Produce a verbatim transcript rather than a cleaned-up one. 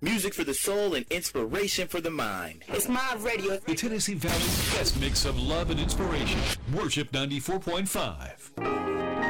Music for the soul and inspiration for the mind. It's my radio. The Tennessee Valley's best mix of love and inspiration. Worship ninety-four point five.